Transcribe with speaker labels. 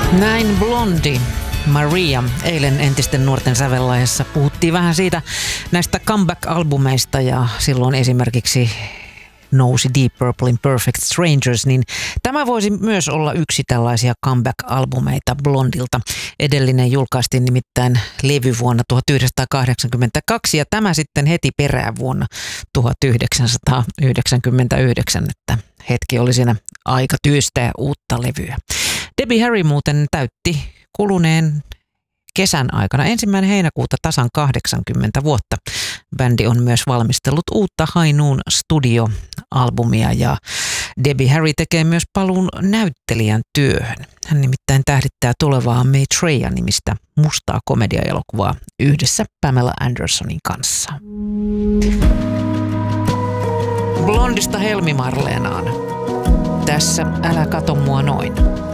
Speaker 1: Näin Blondie, Maria. Eilen entisten nuorten sävellaajassa puhuttiin vähän siitä näistä comeback-albumeista ja silloin esimerkiksi nousi Deep Purplein Perfect Strangers, niin tämä voisi myös olla yksi tällaisia comeback-albumeita Blondilta. Edellinen julkaistiin nimittäin levy vuonna 1982 ja tämä sitten heti perään vuonna 1999, että hetki oli siinä aika työstää uutta levyä. Debbie Harry muuten täytti kuluneen kesän aikana 1. heinäkuuta tasan 80 vuotta. Bändi on myös valmistellut uutta High Noon Studio-albumia ja Debbie Harry tekee myös paluun näyttelijän työhön. Hän nimittäin tähdittää tulevaa Maitreya-nimistä mustaa komediaelokuvaa yhdessä Pamela Andersonin kanssa. Blondista Helmi Marleenaan. Tässä Älä kato mua noin.